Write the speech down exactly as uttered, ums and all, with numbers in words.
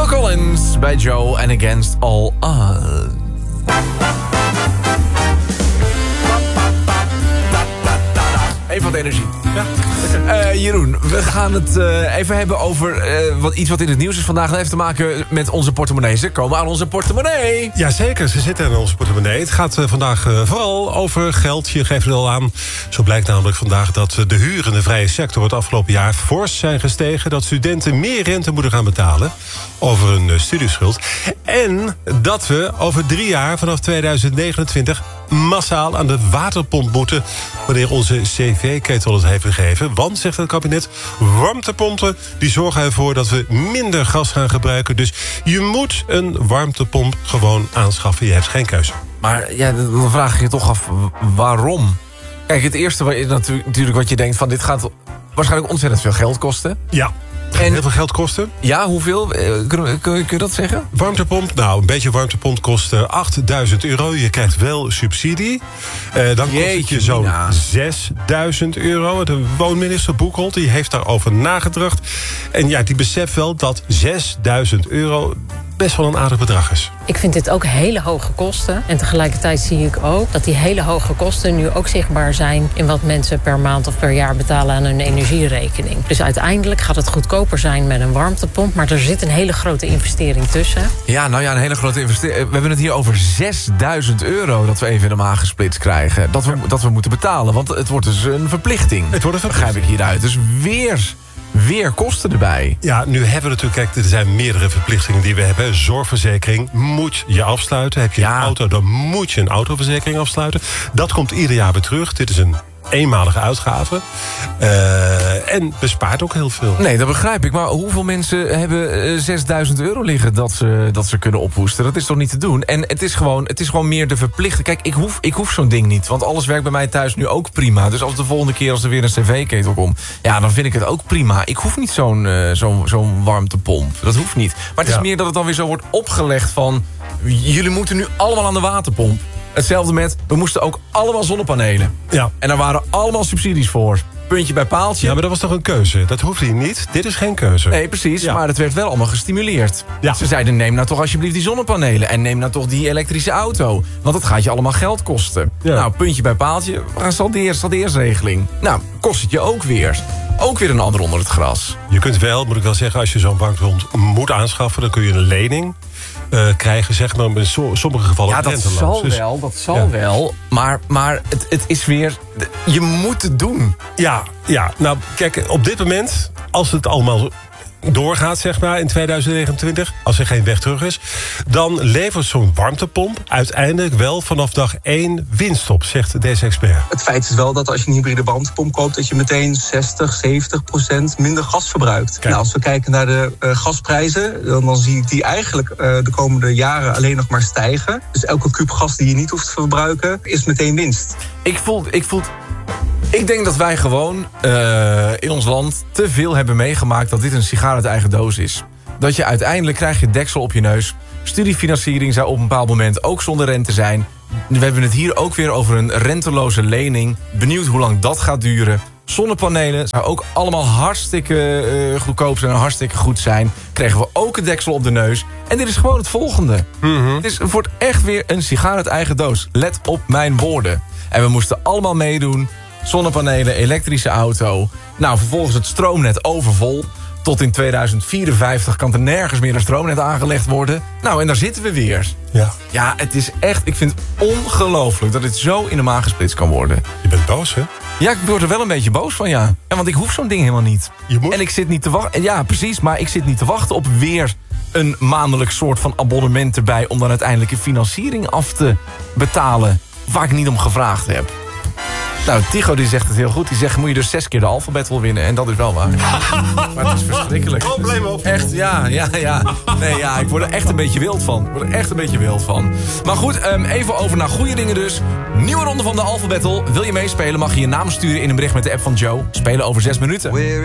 Phil Collins bij Joe and Against All Odds. Even wat energie. Ja. Uh, Jeroen, we gaan het uh, even hebben over uh, wat, iets wat in het nieuws is vandaag. Dat heeft te maken met onze portemonnee. Ze komen aan onze portemonnee. Jazeker, ze zitten in onze portemonnee. Het gaat uh, vandaag uh, vooral over geld. Je geeft het al aan. Zo blijkt namelijk vandaag dat de huur in de vrije sector het afgelopen jaar fors zijn gestegen. Dat studenten meer rente moeten gaan betalen over hun uh, studieschuld. En dat we over drie jaar vanaf tweeduizend negenentwintig massaal aan de waterpomp moeten wanneer onze C V-ketel het heeft gegeven. Want, zegt het kabinet, warmtepompen die zorgen ervoor dat we minder gas gaan gebruiken. Dus je moet een warmtepomp gewoon aanschaffen. Je hebt geen keuze. Maar ja, dan vraag je je toch af, waarom? Kijk, het eerste wat je, natuurlijk wat je denkt van dit gaat waarschijnlijk ontzettend veel geld kosten. Ja. En heel veel geld kosten? Ja, hoeveel? Kun, kun, kun je dat zeggen? Warmtepomp, nou, een beetje warmtepomp kost uh, achtduizend euro. Je krijgt wel subsidie. Uh, dan kost het je zo'n zesduizend euro. De woonminister Boekholt, die heeft daarover nagedacht. En ja, die beseft wel dat zesduizend euro best wel een aardig bedrag is. Ik vind dit ook hele hoge kosten. En tegelijkertijd zie ik ook dat die hele hoge kosten nu ook zichtbaar zijn in wat mensen per maand of per jaar betalen aan hun energierekening. Dus uiteindelijk gaat het goedkoper zijn met een warmtepomp, maar er zit een hele grote investering tussen. Ja, nou ja, een hele grote investering. We hebben het hier over zesduizend euro dat we even in de maag gesplitst krijgen. Dat we, ja. dat we moeten betalen, want het wordt dus een verplichting. Het wordt een verplichting. Begrijp ik hieruit. Dus weer... Weer kosten erbij. Ja, nu hebben we natuurlijk, kijk, er zijn meerdere verplichtingen die we hebben. Zorgverzekering moet je afsluiten. Heb je ja. een auto, dan moet je een autoverzekering afsluiten. Dat komt ieder jaar weer terug. Dit is een eenmalige uitgave. Uh, en bespaart ook heel veel. Nee, dat begrijp ik. Maar hoeveel mensen hebben uh, zesduizend euro liggen dat ze, dat ze kunnen ophoesten? Dat is toch niet te doen? En het is gewoon, het is gewoon meer de verplichting. Kijk, ik hoef, ik hoef zo'n ding niet. Want alles werkt bij mij thuis nu ook prima. Dus als de volgende keer als er weer een cv-ketel komt, ja, dan vind ik het ook prima. Ik hoef niet zo'n uh, zo'n zo'n warmtepomp. Dat hoeft niet. Maar het is ja. meer dat het dan weer zo wordt opgelegd van, jullie moeten nu allemaal aan de waterpomp. Hetzelfde met, we moesten ook allemaal zonnepanelen. Ja. En daar waren allemaal subsidies voor. Puntje bij paaltje. Ja, maar dat was toch een keuze? Dat hoefde hier niet. Dit is geen keuze. Nee, precies. Ja. Maar het werd wel allemaal gestimuleerd. Ja. Ze zeiden, neem nou toch alsjeblieft die zonnepanelen. En neem nou toch die elektrische auto. Want dat gaat je allemaal geld kosten. Ja. Nou, puntje bij paaltje. We gaan saldeer, saldeersregeling. Nou, kost het je ook weer. Ook weer een ander onder het gras. Je kunt wel, moet ik wel zeggen, als je zo'n warmtepomp moet aanschaffen, dan kun je een lening Uh, krijgen, zeg maar, in so- sommige gevallen ja, dat renteloos. zal dus, wel, dat zal ja. wel. Maar, maar het, het is weer, je moet het doen. Ja, ja, nou, kijk, op dit moment, als het allemaal doorgaat, zeg maar, in tweeduizend negenentwintig, als er geen weg terug is, dan levert zo'n warmtepomp uiteindelijk wel vanaf dag één winst op, zegt deze expert. Het feit is wel dat als je een hybride warmtepomp koopt, dat je meteen zestig, zeventig procent minder gas verbruikt. Nou, als we kijken naar de uh, gasprijzen, dan, dan zie ik die eigenlijk uh, de komende jaren alleen nog maar stijgen. Dus elke kuub gas die je niet hoeft te verbruiken, is meteen winst. Ik voel, ik voel Ik denk dat wij gewoon uh, in ons land te veel hebben meegemaakt dat dit een sigaar uit eigen doos is. Dat je uiteindelijk krijg je deksel op je neus. Studiefinanciering zou op een bepaald moment ook zonder rente zijn. We hebben het hier ook weer over een renteloze lening. Benieuwd hoe lang dat gaat duren. Zonnepanelen zou ook allemaal hartstikke uh, goedkoop zijn en hartstikke goed zijn. Kregen we ook een deksel op de neus. En dit is gewoon het volgende. Mm-hmm. Het, is, het wordt echt weer een sigaar uit eigen doos. Let op mijn woorden. En we moesten allemaal meedoen. Zonnepanelen, elektrische auto. Nou, vervolgens het stroomnet overvol. Tot in tweeduizend vierenvijftig kan er nergens meer een stroomnet aangelegd worden. Nou, en daar zitten we weer. Ja, ja het is echt, ik vind het ongelooflijk dat dit zo in de maag gesplitst kan worden. Je bent boos, hè? Ja, ik word er wel een beetje boos van, ja. ja want ik hoef zo'n ding helemaal niet. Je moet? En ik zit niet te wachten. Ja, precies, maar ik zit niet te wachten op weer een maandelijk soort van abonnement erbij om dan uiteindelijk een financiering af te betalen waar ik niet om gevraagd heb. Nou, Tycho die zegt het heel goed. Die zegt, moet je dus zes keer de alfabet wil winnen. En dat is wel waar. Maar het is verschrikkelijk. Probleem op. Echt, ja, ja, ja. Nee, ja, ik word er echt een beetje wild van. Ik word er echt een beetje wild van. Maar goed, um, even over naar goede dingen dus. Nieuwe ronde van de Alpha Battle. Wil je meespelen, mag je je naam sturen in een bericht met de app van Joe. Spelen over zes minuten.